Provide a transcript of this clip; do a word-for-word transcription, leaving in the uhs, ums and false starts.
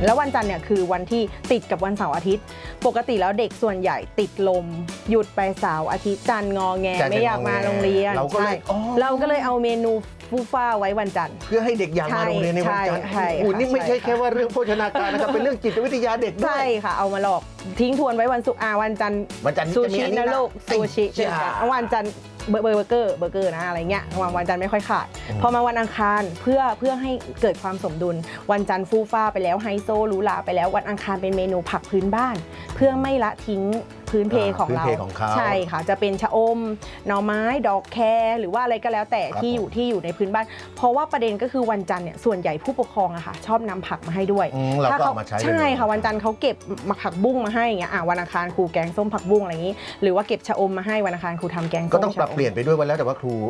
แล้ววันจันทร์เนี่ยคือวันที่ติดกับวันเสาร์อาทิตย์ปกติแล้วเด็กส่วนใหญ่ติดลมหยุดไปเสาร์อาทิตย์จันทร์งอแงไม่อยากมาโรงเรียนเราก็เลยเราก็เลยเอาเมนูฟูฟ้าไว้วันจันทร์เพื่อให้เด็กอยากมาโรงเรียนในวันจันทร์โอ้นี่ไม่ใช่แค่ว่าเรื่องโภชนาการนะครับเป็นเรื่องจิตวิทยาเด็กด้วยใช่ค่ะเอามาหลอกทิ้งทวนไว้วันศุกร์อาวันจันทร์วันจันทร์ซูชินะลูกซูชิเช่นกันวันจันทร์เบอร์เบอร์เกอร์เบอร์เกอร์นะอะไรเงี้ยวันวันจันทร์ไม่ค่อยขาดพอมาวันอังคารเพื่อเพื่อให้เกิดความสมดุลวันจันทร์ฟูฟ้าไปแล้วไฮโซหรูหราไปแล้ววันอังคารเป็นเมนูผักพื้นบ้านเพื่อไม่ละทิ้งพื้นเพของเราใช่ค่ะจะเป็นชะอมหน่อไม้ดอกแครหรือว่าอะไรก็แล้วแต่ที่อยู่ที่อยู่ในพื้นบ้านเพราะว่าประเด็นก็คือวันจันทร์เนี่ยส่วนใหญ่ผู้ปกครองอะค่ะชอบนำผักมาให้ด้วยถ้าเขาใช่ค่ะวันจันทร์เขาเก็บมาผักบุ้งมาให้อย่างเงี้ยวันอังคารครูแกงส้มผักบุ้งอะไรอย่างงี้หรือว่าเก็บชะอมมาให้วันอังคารครูทำแกงส้มก็ต้องปรับเปลี่ยนไปด้วยวันแล้วแต่ว่าครู